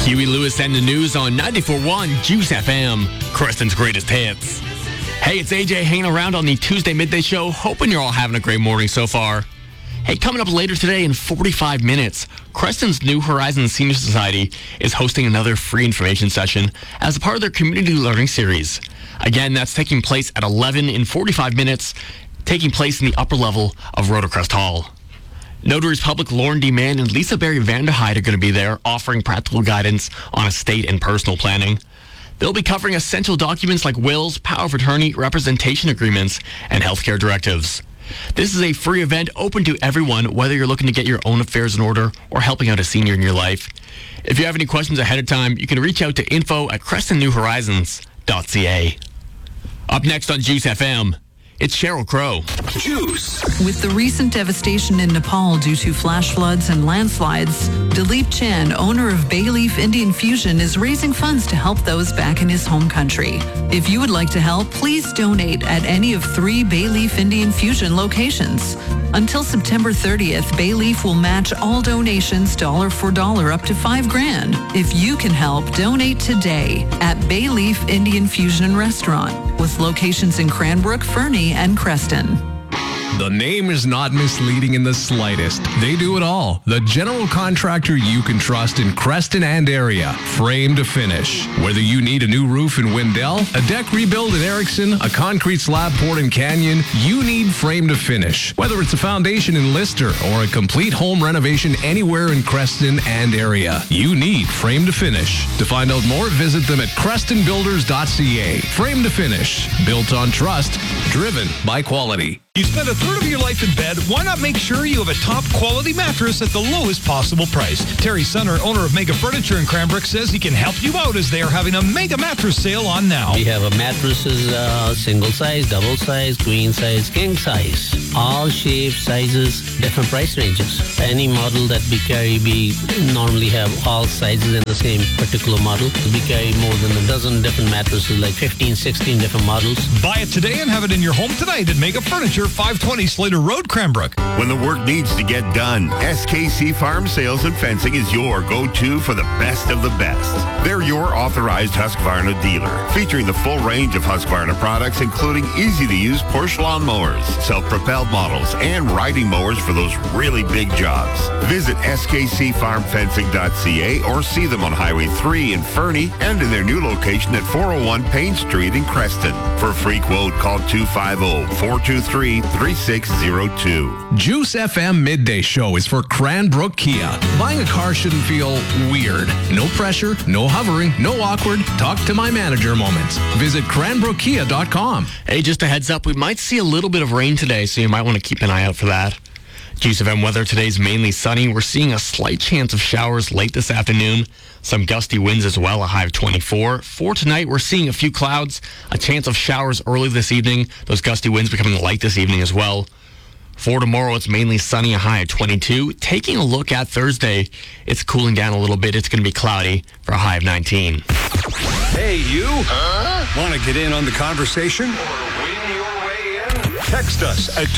Huey Lewis and the News on 94.1 Juice FM, Creston's greatest hits. Hey, it's AJ hanging around on the Tuesday Midday Show. Hoping you're all having a great morning so far. Hey, coming up later today in 45 minutes, Creston's New Horizons Senior Society is hosting another free information session as a part of their community learning series. Again, that's taking place at 11 in 45 minutes, taking place in the upper level of Rotocrest Hall. Notaries Public Lauren D. Mann and Lisa Berry Vanderhyde are going to be there offering practical guidance on estate and personal planning. They'll be covering essential documents like wills, power of attorney, representation agreements, and healthcare directives. This is a free event open to everyone, whether you're looking to get your own affairs in order or helping out a senior in your life. If you have any questions ahead of time, you can reach out to info@CrestonNewHorizons.ca. Up next on Juice FM, it's Sheryl Crow. Juice. With the recent devastation in Nepal due to flash floods and landslides, Dilip Chan, owner of Bayleaf Indian Fusion, is raising funds to help those back in his home country. If you would like to help, please donate at any of 3 Bayleaf Indian Fusion locations. Until September 30th, Bayleaf will match all donations dollar for dollar up to $5,000. If you can help, donate today at Bayleaf Indian Fusion Restaurant, with locations in Cranbrook, Fernie, and Creston. The name is not misleading in the slightest. They do it all. The general contractor you can trust in Creston and area. Frame to finish. Whether you need a new roof in Wendell, a deck rebuild in Erickson, a concrete slab poured in Canyon, you need Frame to Finish. Whether it's a foundation in Lister or a complete home renovation anywhere in Creston and area, you need Frame to Finish. To find out more, visit them at crestonbuilders.ca. Frame to Finish. Built on trust, driven by quality. You spend a third of your life in bed, why not make sure you have a top quality mattress at the lowest possible price? Terry Sunner, owner of Mega Furniture in Cranbrook, says he can help you out as they are having a mega mattress sale on now. We have a mattresses, single size, double size, queen size, king size. All shapes, sizes, different price ranges. Any model that we carry, we normally have all sizes in the same particular model. We carry more than a dozen different mattresses, like 15, 16 different models. Buy it today and have it in your home tonight at Mega Furniture, 520 Slater Road, Cranbrook. When the work needs to get done, SKC Farm Sales and Fencing is your go-to for the best of the best. They're your authorized Husqvarna dealer, featuring the full range of Husqvarna products, including easy-to-use push lawn mowers, self-propelled models, and riding mowers for those really big jobs. Visit skcfarmfencing.ca or see them on Highway 3 in Fernie and in their new location at 401 Payne Street in Creston. For a free quote, call 250-423-3602. Juice FM Midday Show is for Cranbrook Kia. Buying a car shouldn't feel weird. No pressure, no hovering, no awkward. Talk to my manager moments. Visit cranbrookkia.com. Hey, just a heads up, we might see a little bit of rain today, so you might want to keep an eye out for that. Juice FM weather today is mainly sunny. We're seeing a slight chance of showers late this afternoon. Some gusty winds as well, a high of 24. For tonight, we're seeing a few clouds, a chance of showers early this evening. Those gusty winds becoming light this evening as well. For tomorrow, it's mainly sunny, a high of 22. Taking a look at Thursday, it's cooling down a little bit. It's going to be cloudy for a high of 19. Hey, you? Want to get in on the conversation? Text us at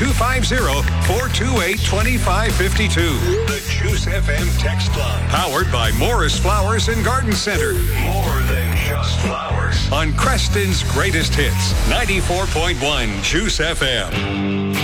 250-428-2552. The Juice FM text line. Powered by Morris Flowers and Garden Center. More than just flowers. On Creston's greatest hits, 94.1 Juice FM.